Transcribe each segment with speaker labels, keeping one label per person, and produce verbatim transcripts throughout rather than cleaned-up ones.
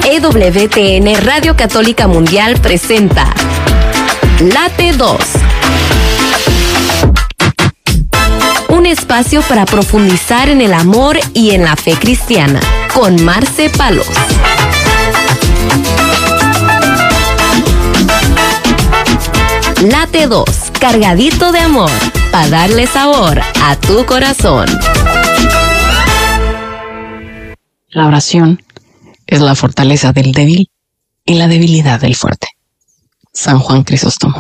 Speaker 1: E W T N Radio Católica Mundial presenta Late dos. Un espacio para profundizar en el amor y en la fe cristiana, con Marce Palos. Late dos, cargadito de amor, para darle sabor a tu corazón.
Speaker 2: La oración es la fortaleza del débil y la debilidad del fuerte. San Juan Crisóstomo.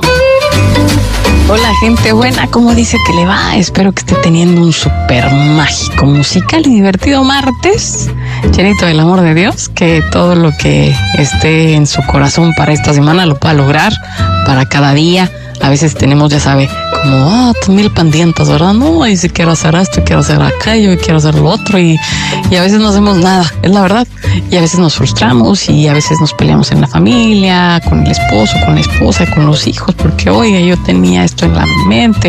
Speaker 2: Hola gente buena, ¿cómo dice que le va? Espero que esté teniendo un súper mágico, musical y divertido martes, llenito del amor de Dios, que todo lo que esté en su corazón para esta semana lo pueda lograr para cada día. A veces tenemos, ya sabe, como, ah, oh, mil pendientes, ¿verdad? No, y si quiero hacer esto, y quiero hacer aquello, y quiero hacer lo otro, y, y a veces no hacemos nada, es la verdad. Y a veces nos frustramos, y a veces nos peleamos en la familia, con el esposo, con la esposa, con los hijos, porque, oiga, yo tenía esto en la mente,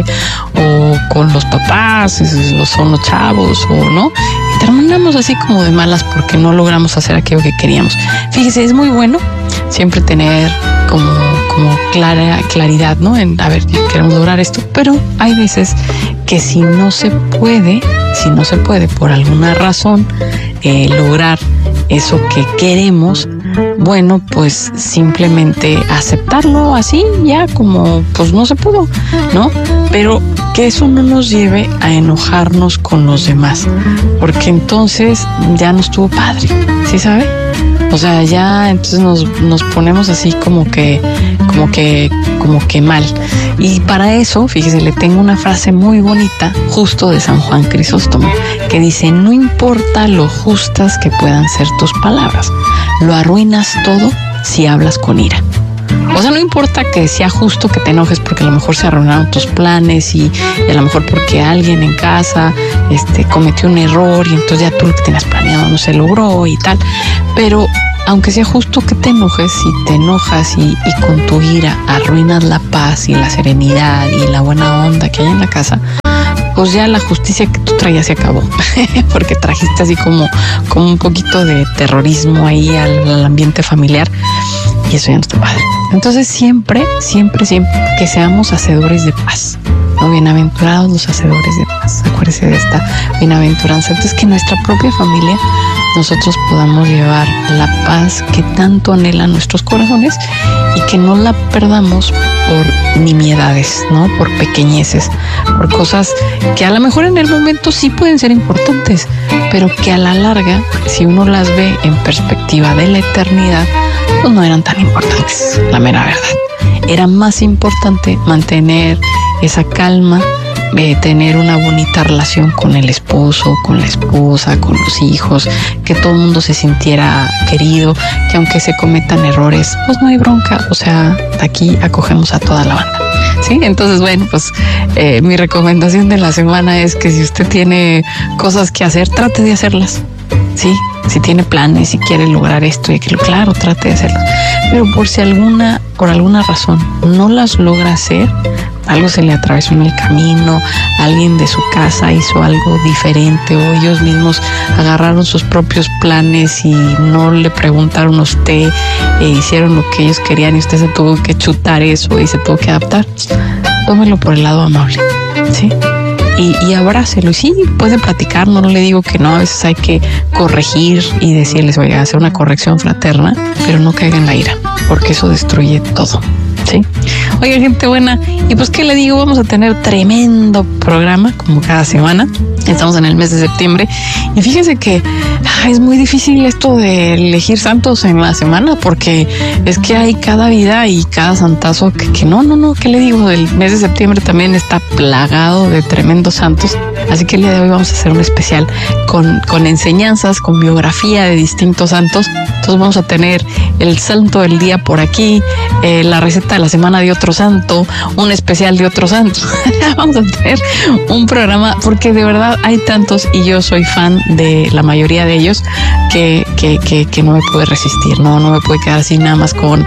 Speaker 2: o con los papás, los son los chavos, o no. Y terminamos así como de malas porque no logramos hacer aquello que queríamos. Fíjese, es muy bueno siempre tener como, como clara, claridad, ¿no? En, a ver, queremos lograr esto, pero hay veces que si no se puede, si no se puede por alguna razón eh, lograr eso que queremos, bueno, pues simplemente aceptarlo así, ya como, pues no se pudo, ¿no? Pero que eso no nos lleve a enojarnos con los demás, porque entonces ya no estuvo padre, ¿sí sabe? O sea, ya entonces nos, nos ponemos así como que, como que, como que mal. Y para eso, fíjese, le tengo una frase muy bonita, justo de San Juan Crisóstomo, que dice: no importa lo justas que puedan ser tus palabras, lo arruinas todo si hablas con ira. O sea, no importa que sea justo que te enojes porque a lo mejor se arruinaron tus planes y, y a lo mejor porque alguien en casa este, cometió un error y entonces ya tú lo que tenías planeado no se logró y tal. Pero aunque sea justo que te enojes, si te enojas y, y con tu ira arruinas la paz y la serenidad y la buena onda que hay en la casa, pues ya la justicia que tú traías se acabó, porque trajiste así como, como un poquito de terrorismo ahí al, al ambiente familiar, y eso ya no está padre. Entonces siempre, siempre, siempre que seamos hacedores de paz, ¿no? Bienaventurados los hacedores de paz, acuérdese de esta bienaventuranza. Entonces que nuestra propia familia, nosotros podamos llevar la paz que tanto anhelan nuestros corazones y que no la perdamos por nimiedades, ¿no? Por pequeñeces, por cosas que a lo mejor en el momento sí pueden ser importantes, pero que a la larga, si uno las ve en perspectiva de la eternidad, pues no eran tan importantes, la mera verdad. Era más importante mantener esa calma, eh, tener una bonita relación con el esposo, con la esposa, con los hijos, que todo el mundo se sintiera querido, que aunque se cometan errores, pues no hay bronca, o sea, aquí acogemos a toda la banda. Sí, entonces bueno, pues eh, mi recomendación de la semana es que si usted tiene cosas que hacer, trate de hacerlas. Sí, si tiene planes, si quiere lograr esto y aquello, claro, trate de hacerlo. Pero por si alguna, por alguna razón no las logra hacer, algo se le atravesó en el camino, alguien de su casa hizo algo diferente o ellos mismos agarraron sus propios planes y no le preguntaron a usted, e hicieron lo que ellos querían y usted se tuvo que chutar eso y se tuvo que adaptar, tómelo por el lado amable, ¿sí? Y, y abrácelo. Y sí, puede platicar, no, no le digo que no, a veces hay que corregir y decirles, oiga, hacer una corrección fraterna, pero no caiga en la ira, porque eso destruye todo, ¿sí? Oiga, gente buena, y pues, ¿qué le digo? Vamos a tener tremendo programa, como cada semana. Estamos en el mes de septiembre, y fíjense que ay, es muy difícil esto de elegir santos en la semana, porque es que hay cada vida y cada santazo que, que no, no, no, ¿qué le digo? El mes de septiembre también está plagado de tremendos santos, así que el día de hoy vamos a hacer un especial con, con enseñanzas, con biografía de distintos santos. Entonces vamos a tener el santo del día por aquí, eh, la receta de la semana de otro santo, un especial de otro santo. Vamos a tener un programa, porque de verdad hay tantos y yo soy fan de la mayoría de ellos que, que, que, que no me pude resistir, no, no me pude quedar así nada más con,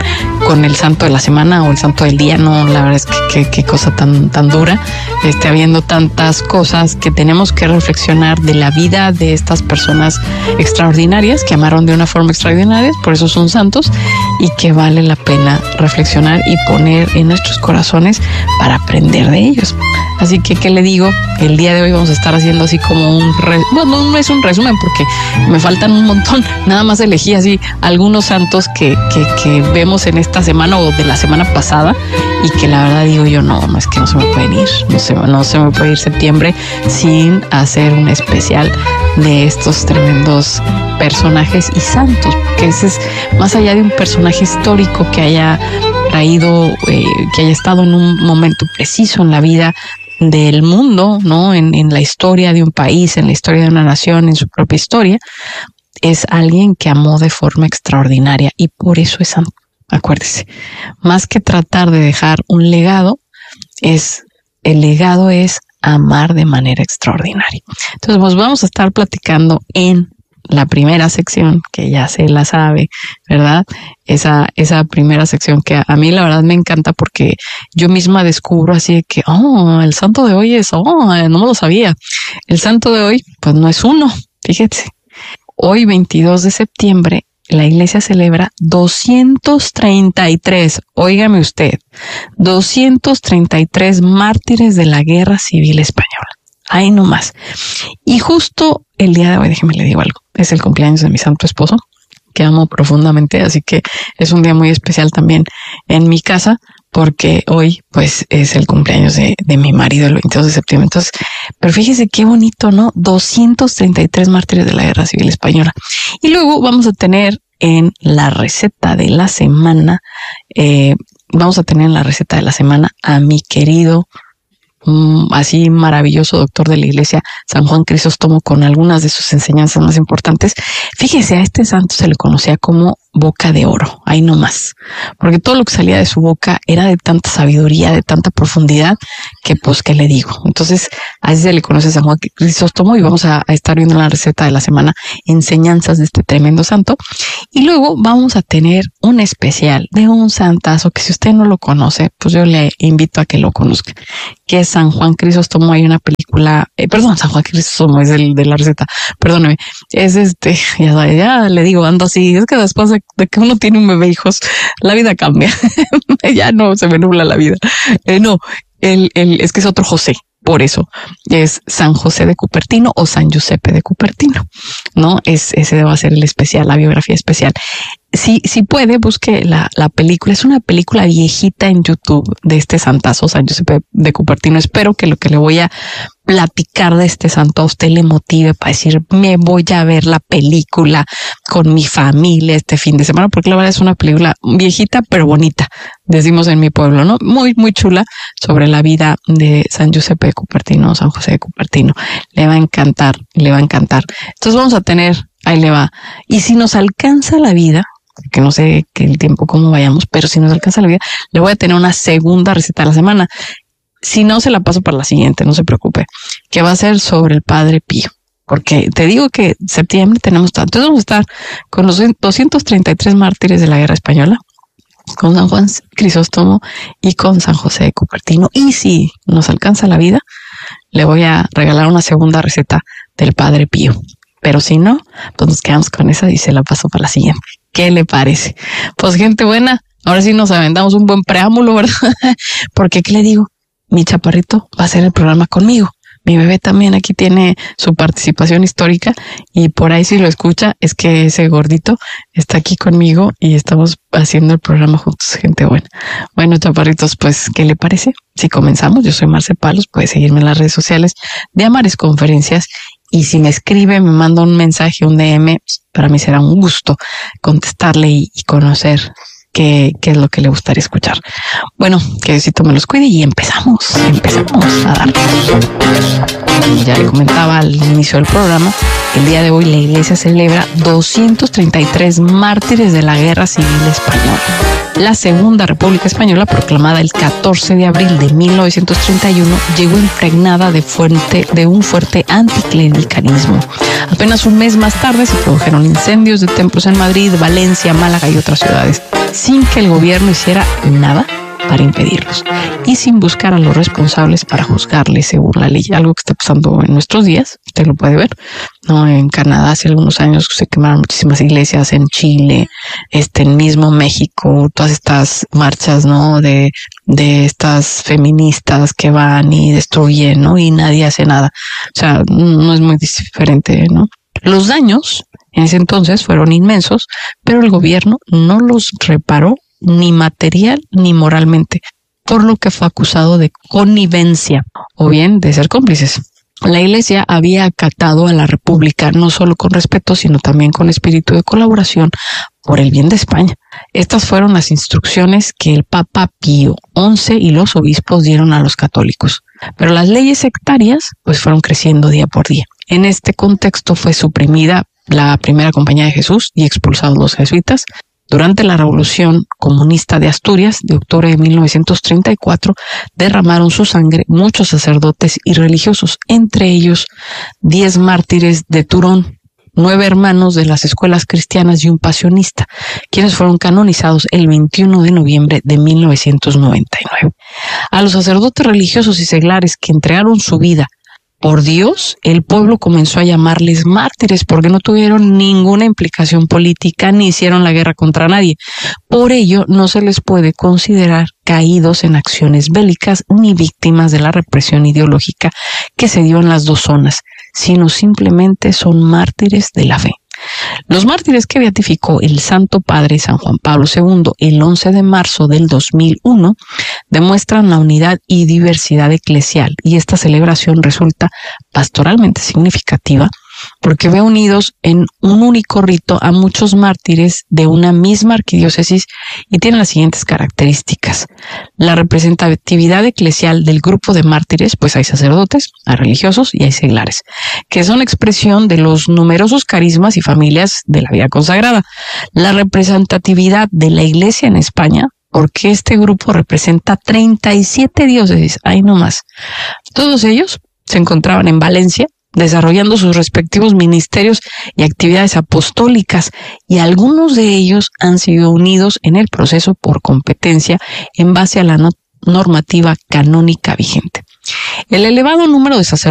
Speaker 2: con el santo de la semana o el santo del día. No, la verdad es que qué cosa tan, tan dura, este, habiendo tantas cosas que tenemos que reflexionar de la vida de estas personas extraordinarias que amaron de una forma extraordinaria, por eso son santos, y que vale la pena reflexionar y poner en nuestros corazones para aprender de ellos. Así que, ¿qué le digo? El día de hoy vamos a estar haciendo así como un re... bueno, no es un resumen porque me faltan un montón. Nada más elegí así algunos santos que, que, que vemos en esta semana o de la semana pasada, y que la verdad digo yo, no, no es que no se me pueden ir, no se, no se me puede ir septiembre sin hacer un especial de estos tremendos personajes y santos, porque ese es más allá de un personaje histórico que haya traído, eh, que haya estado en un momento preciso en la vida del mundo, ¿no? En, en la historia de un país, en la historia de una nación, en su propia historia, es alguien que amó de forma extraordinaria y por eso es santo. Acuérdese, más que tratar de dejar un legado, es el legado es amar de manera extraordinaria. Entonces, pues vamos a estar platicando en la primera sección, que ya se la sabe, ¿verdad? Esa, esa primera sección que a, a mí la verdad me encanta porque yo misma descubro así de que, oh, el santo de hoy es, oh, no me lo sabía. El santo de hoy, pues no es uno, fíjate. Hoy, veintidós de septiembre, la iglesia celebra doscientos treinta y tres, óigame usted, doscientos treinta y tres mártires de la Guerra Civil Española. Ahí nomás. Y justo el día de hoy, déjeme le digo algo, es el cumpleaños de mi santo esposo, que amo profundamente, así que es un día muy especial también en mi casa, porque hoy pues es el cumpleaños de, de mi marido el veintidós de septiembre. Entonces, pero fíjese qué bonito, ¿no? doscientos treinta y tres mártires de la Guerra Civil Española. Y luego vamos a tener en la receta de la semana, eh, vamos a tener en la receta de la semana a mi querido, um, así maravilloso doctor de la iglesia, San Juan Crisóstomo, con algunas de sus enseñanzas más importantes. Fíjese, a este santo se le conocía como boca de oro, ahí nomás, porque todo lo que salía de su boca era de tanta sabiduría, de tanta profundidad, que pues, ¿qué le digo? Entonces, así se le conoce a San Juan Crisóstomo, y vamos a, a estar viendo en la receta de la semana enseñanzas de este tremendo santo. Y luego vamos a tener un especial de un santazo que, si usted no lo conoce, pues yo le invito a que lo conozca, que es San Juan Crisóstomo. Hay una película, eh, perdón, San Juan Crisóstomo es el de la receta, perdóneme, es este, ya, ya le digo, ando así, es que después de de que uno tiene un bebé, hijos, la vida cambia. Ya no se me nubla la vida. Eh, no, el, el, es que es otro José. Por eso es San José de Cupertino o San Giuseppe de Cupertino, ¿no? Es, ese va a ser el especial, la biografía especial. Si, si puede, busque la, la película. Es una película viejita en YouTube de este santazo, San Giuseppe de Cupertino. Espero que lo que le voy a platicar de este santo a usted le motive para decir, me voy a ver la película con mi familia este fin de semana, porque la verdad es una película viejita, pero bonita, decimos en mi pueblo, ¿no? Muy, muy chula, sobre la vida de San Giuseppe de Cupertino, San José de Cupertino. Le va a encantar, le va a encantar. Entonces vamos a tener, ahí le va. Y si nos alcanza la vida, que no sé que el tiempo cómo vayamos, pero si nos alcanza la vida, le voy a tener una segunda receta a la semana. Si no, se la paso para la siguiente, no se preocupe, que va a ser sobre el Padre Pío, porque te digo que en septiembre tenemos tanto. Entonces vamos a estar con los doscientos treinta y tres mártires de la Guerra Española, con San Juan Crisóstomo y con San José de Cupertino. Y si nos alcanza la vida, le voy a regalar una segunda receta del Padre Pío. Pero si no, pues nos quedamos con esa y se la paso para la siguiente. ¿Qué le parece? Pues gente buena, ahora sí nos aventamos un buen preámbulo, ¿verdad? Porque, ¿qué le digo? Mi chaparrito va a hacer el programa conmigo. Mi bebé también aquí tiene su participación histórica, y por ahí si lo escucha es que ese gordito está aquí conmigo y estamos haciendo el programa juntos, gente buena. Bueno, chaparritos, pues, ¿qué le parece? Si comenzamos, yo soy Marce Palos, puede seguirme en las redes sociales de Amares Conferencias, y si me escribe, me manda un mensaje, un D M, para mí será un gusto contestarle y, y conocer qué, qué es lo que le gustaría escuchar. Bueno, que Diosito me los cuide y empezamos, empezamos a darle. Como ya le comentaba al inicio del programa, el día de hoy la iglesia celebra doscientos treinta y tres mártires de la Guerra Civil Española. La Segunda República Española, proclamada el catorce de abril de mil novecientos treinta y uno, llegó impregnada de, fuerte, de un fuerte anticlericalismo. Apenas un mes más tarde se produjeron incendios de templos en Madrid, Valencia, Málaga y otras ciudades, sin que el gobierno hiciera nada para impedirlos y sin buscar a los responsables para juzgarles según la ley. Algo que está pasando en nuestros días, usted lo puede ver, ¿no? En Canadá hace algunos años se quemaron muchísimas iglesias, en Chile, este, en mismo México, todas estas marchas, ¿no? De, de estas feministas que van y destruyen, ¿no? Y nadie hace nada. O sea, no es muy diferente, ¿no? Los daños en ese entonces fueron inmensos, pero el gobierno no los reparó ni material ni moralmente, por lo que fue acusado de connivencia o bien de ser cómplices. La Iglesia había acatado a la República no solo con respeto, sino también con espíritu de colaboración por el bien de España. Estas fueron las instrucciones que el Papa Pío once y los obispos dieron a los católicos. Pero las leyes sectarias pues fueron creciendo día por día. En este contexto fue suprimida la Primera Compañía de Jesús y expulsados los jesuitas. Durante la Revolución Comunista de Asturias de octubre de mil novecientos treinta y cuatro, derramaron su sangre muchos sacerdotes y religiosos, entre ellos diez mártires de Turón, nueve hermanos de las escuelas cristianas y un pasionista, quienes fueron canonizados el veintiuno de noviembre de mil novecientos noventa y nueve. A los sacerdotes religiosos y seglares que entregaron su vida por Dios, el pueblo comenzó a llamarles mártires porque no tuvieron ninguna implicación política ni hicieron la guerra contra nadie. Por ello, no se les puede considerar caídos en acciones bélicas ni víctimas de la represión ideológica que se dio en las dos zonas, sino simplemente son mártires de la fe. Los mártires que beatificó el Santo Padre San Juan Pablo segundo el once de marzo del dos mil uno demuestran la unidad y diversidad eclesial, y esta celebración resulta pastoralmente significativa porque ve unidos en un único rito a muchos mártires de una misma arquidiócesis y tiene las siguientes características. La representatividad eclesial del grupo de mártires, pues hay sacerdotes, hay religiosos y hay seglares, que son expresión de los numerosos carismas y familias de la vida consagrada. La representatividad de la Iglesia en España, porque este grupo representa treinta y siete diócesis, ahí nomás. Todos ellos se encontraban en Valencia, desarrollando sus respectivos ministerios y actividades apostólicas, y algunos de ellos han sido unidos en el proceso por competencia en base a la no- normativa canónica vigente. El elevado número de sacerdotes